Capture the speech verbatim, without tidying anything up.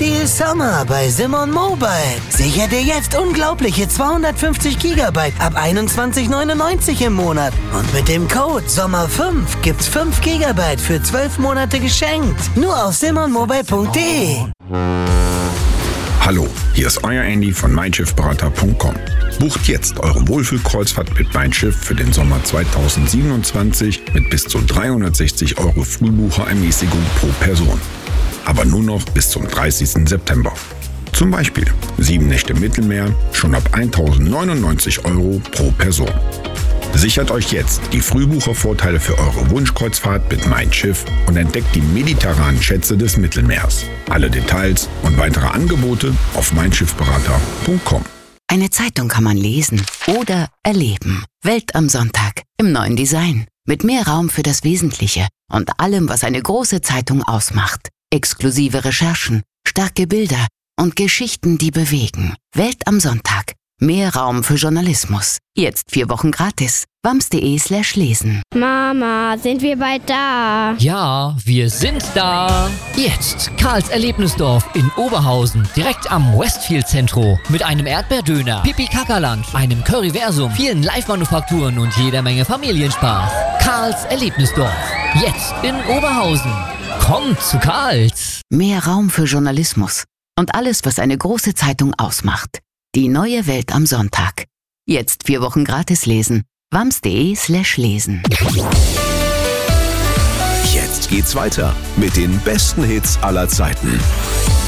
Deal Summer bei Simon Mobile. Sicher dir jetzt unglaubliche zweihundertfünfzig Gigabyte ab einundzwanzig neunundneunzig im Monat. Und mit dem Code Sommer fünf gibt's fünf Gigabyte für zwölf Monate geschenkt. Nur auf simon mobile punkt de. Hallo, hier ist euer Andy von mein schiff berater punkt com. Bucht jetzt eure Wohlfühlkreuzfahrt mit Mein Schiff für den Sommer zweitausendsiebenundzwanzig mit bis zu dreihundertsechzig Euro Frühbucherermäßigung pro Person. Aber nur noch bis zum dreißigsten September. Zum Beispiel sieben Nächte Mittelmeer schon ab eintausendneunundneunzig Euro pro Person. Sichert euch jetzt die Frühbuchervorteile für eure Wunschkreuzfahrt mit Mein Schiff und entdeckt die mediterranen Schätze des Mittelmeers. Alle Details und weitere Angebote auf mein schiff berater punkt com. Eine Zeitung kann man lesen oder erleben. Welt am Sonntag im neuen Design. Mit mehr Raum für das Wesentliche und allem, was eine große Zeitung ausmacht. Exklusive Recherchen, starke Bilder und Geschichten, die bewegen. Welt am Sonntag. Mehr Raum für Journalismus. Jetzt vier Wochen gratis. wams.de slash lesen. Mama, sind wir bald da? Ja, wir sind da. Jetzt Karls Erlebnisdorf in Oberhausen, direkt am Westfield Zentro. Mit einem Erdbeerdöner, Pipi-Kaka-Lunch, einem Curryversum, vielen Live-Manufakturen und jeder Menge Familienspaß. Karls Erlebnisdorf. Jetzt in Oberhausen. Kommt zu Karls. Mehr Raum für Journalismus und alles, was eine große Zeitung ausmacht. Die neue Welt am Sonntag. Jetzt vier Wochen gratis lesen. wams.de slash lesen. Jetzt geht's weiter mit den besten Hits aller Zeiten.